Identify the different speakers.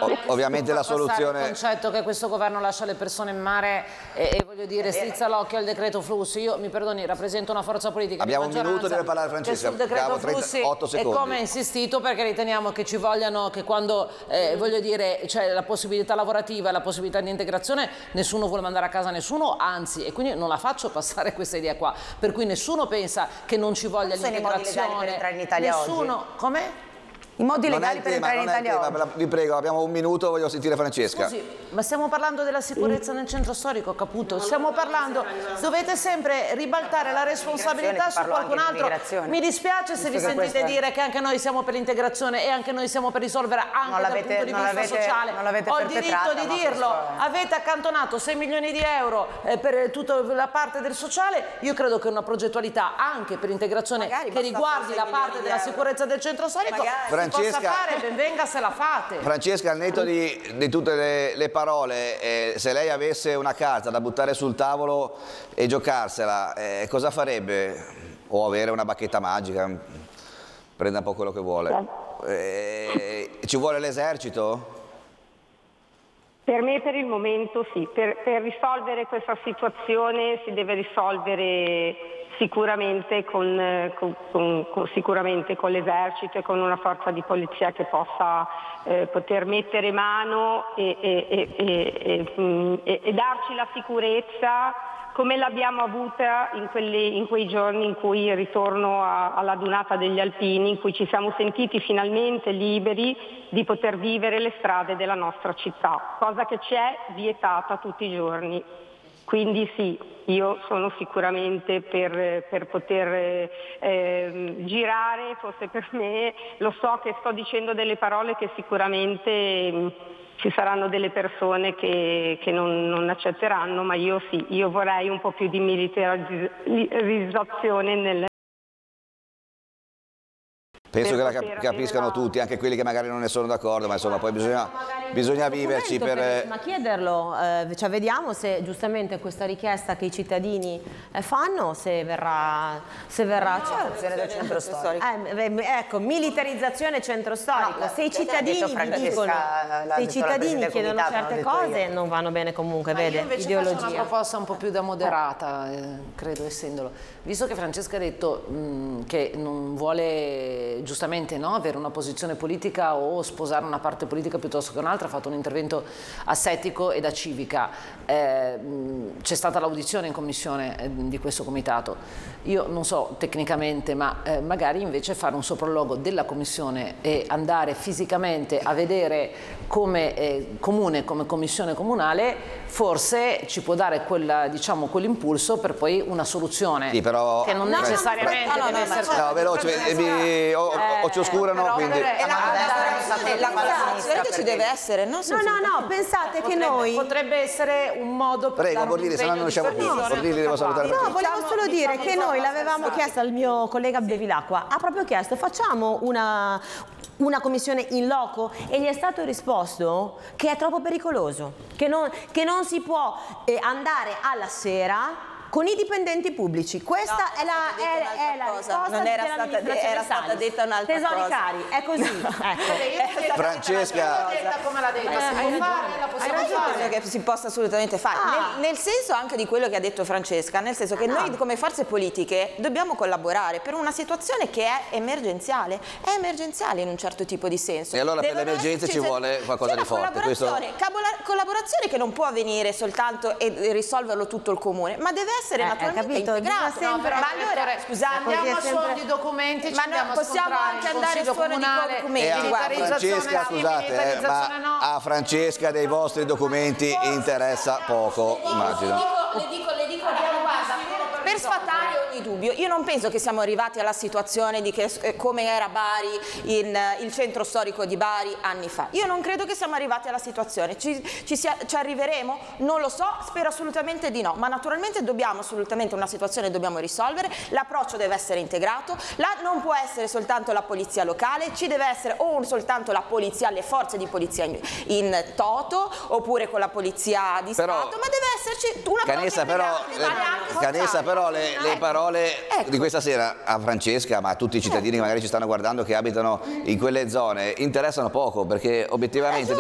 Speaker 1: ovviamente la soluzione...
Speaker 2: Il concetto che questo governo lascia le persone in mare e voglio dire strizza l'occhio al decreto flussi. Io, mi perdoni, rappresento una forza politica
Speaker 1: Abbiamo
Speaker 2: di
Speaker 1: un minuto, deve parlare
Speaker 2: che
Speaker 1: Francesca.
Speaker 2: sul decreto flussi e come insistito, perché riteniamo che ci vogliano, che quando voglio dire c'è la possibilità lavorativa, la possibilità di integrazione, nessuno vuole mandare a casa nessuno, anzi, e quindi non la faccio passare questa idea qua, per cui nessuno pensa che non ci voglia l'integrazione.
Speaker 3: Per entrare in Italia
Speaker 2: nessuno,
Speaker 3: oggi?
Speaker 2: come?
Speaker 3: I modi legali per entrare in Italia oggi.
Speaker 1: Vi prego, abbiamo un minuto, voglio sentire Francesca.
Speaker 2: Scusi, ma stiamo parlando della sicurezza nel centro storico, Caputo? Stiamo parlando, dovete sempre ribaltare la responsabilità su qualcun altro. Mi dispiace se vi sentite dire che anche noi siamo per l'integrazione e anche noi siamo per risolvere anche dal punto di vista sociale. Ho il diritto di dirlo. Avete accantonato 6 milioni di euro per tutta la parte del sociale. Io credo che una progettualità anche per l'integrazione che riguardi la parte della sicurezza del centro storico possa fare, ben venga se la fate.
Speaker 1: Francesca, al netto di tutte le parole, se lei avesse una carta da buttare sul tavolo e giocarsela, cosa farebbe? O avere una bacchetta magica, prenda un po' quello che vuole. Ci vuole l'esercito?
Speaker 4: Per me per il momento sì, per risolvere questa situazione si deve risolvere sicuramente con l'esercito e con una forza di polizia che possa poter mettere mano e darci la sicurezza come l'abbiamo avuta in quei giorni in cui il ritorno alla dunata degli Alpini, in cui ci siamo sentiti finalmente liberi di poter vivere le strade della nostra città, cosa che ci è vietata tutti i giorni. Quindi sì, io sono sicuramente per poter girare, forse per me, lo so che sto dicendo delle parole che sicuramente ci saranno delle persone che non accetteranno, ma io sì, io vorrei un po' più di militarizzazione nel...
Speaker 1: Penso che la capiscano tutti, anche quelli che magari non ne sono d'accordo, ma insomma poi bisogna viverci per...
Speaker 3: Ma chiederlo, cioè vediamo se giustamente questa richiesta che i cittadini fanno, se verrà
Speaker 5: del centro storico.
Speaker 3: Ecco, militarizzazione centro storico. Se i cittadini chiedono certe cose non vanno bene comunque, vede,
Speaker 2: io invece
Speaker 3: ideologia.
Speaker 2: faccio una proposta un po' più da moderata, credo, essendolo. Visto che Francesca ha detto che non vuole giustamente avere una posizione politica o sposare una parte politica piuttosto che un'altra, ha fatto un intervento assettico e da civica. C'è stata l'audizione in commissione di questo comitato. Io non so tecnicamente, ma magari invece fare un sopralluogo della commissione e andare fisicamente a vedere come comune, come commissione comunale, forse ci può dare quell'impulso per poi una soluzione.
Speaker 1: Sì, però...
Speaker 2: che non necessariamente deve essere...
Speaker 1: No, veloce, occhi oscurano, quindi...
Speaker 5: La collaborazione ci deve essere, no?
Speaker 3: No, pensate che noi...
Speaker 2: Potrebbe essere un modo per...
Speaker 1: Prego, Bordini, se no non riusciamo più. Bordini, devo salutare.
Speaker 3: No, volevo solo dire che noi l'avevamo chiesto al mio collega Bevilacqua, ha proprio chiesto facciamo una commissione in loco e gli è stato risposto che è troppo pericoloso, che non si può andare alla sera con i dipendenti pubblici. Questa è la risposta.
Speaker 5: Non era stata detta un'altra cosa.
Speaker 3: Tesori cari, è così. Ecco.
Speaker 1: Francesca,
Speaker 2: come l'ha detta, si può fare, la possiamo fare.
Speaker 5: Credo che si possa assolutamente fare, nel senso anche di quello che ha detto Francesca, nel senso che noi come forze politiche dobbiamo collaborare per una situazione che è emergenziale in un certo tipo di senso.
Speaker 1: E allora per le emergenze ci vuole qualcosa di forte.
Speaker 5: Collaborazione che non può avvenire soltanto e risolverlo tutto il comune, ma deve essere naturalmente integrato.
Speaker 2: Ma allora, scusate, andiamo a suon di documenti,
Speaker 5: ma no, possiamo anche andare a suono di documenti.
Speaker 1: Francesca, scusate, ma a Francesca dei vostri documenti interessa poco, immagino.
Speaker 5: Le dico, per sfatare ogni dubbio, io non penso che siamo arrivati alla situazione di come era Bari, il centro storico di Bari anni fa. Io non credo che siamo arrivati alla situazione. Ci arriveremo? Non lo so, spero assolutamente di no, ma naturalmente assolutamente una situazione dobbiamo risolvere, l'approccio deve essere integrato, non può essere soltanto la polizia locale, ci deve essere o soltanto la polizia, le forze di polizia in toto, oppure con la polizia di Stato, ma deve esserci una
Speaker 1: Canessa, però le parole di questa sera a Francesca, ma a tutti i cittadini che magari ci stanno guardando che abitano in quelle zone, interessano poco, perché obiettivamente